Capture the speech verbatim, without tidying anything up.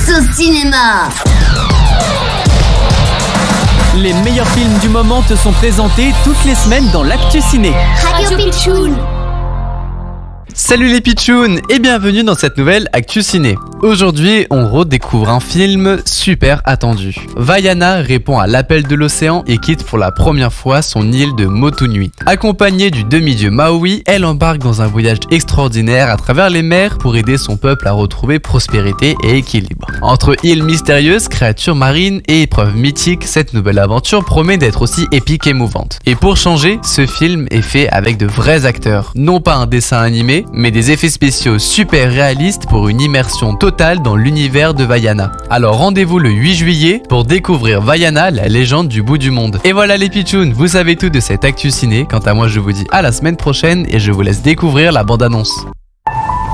au cinéma. Les meilleurs films du moment te sont présentés toutes les semaines dans l'Actu Ciné. Radio Pitchoun. Salut les pitchouns et bienvenue dans cette nouvelle Actu Ciné. Aujourd'hui, on redécouvre un film super attendu. Vaiana répond à l'appel de l'océan et quitte pour la première fois son île de Motunui. Accompagnée du demi-dieu Maui, elle embarque dans un voyage extraordinaire à travers les mers pour aider son peuple à retrouver prospérité et équilibre. Entre îles mystérieuses, créatures marines et épreuves mythiques, cette nouvelle aventure promet d'être aussi épique et émouvante. Et pour changer, ce film est fait avec de vrais acteurs. Non pas un dessin animé, mais des effets spéciaux super réalistes pour une immersion totale dans l'univers de Vaiana. Alors rendez-vous le huit juillet pour découvrir Vaiana, la légende du bout du monde. Et voilà les pitchouns, vous savez tout de cette Actu Ciné. Quant à moi, je vous dis à la semaine prochaine et je vous laisse découvrir la bande-annonce.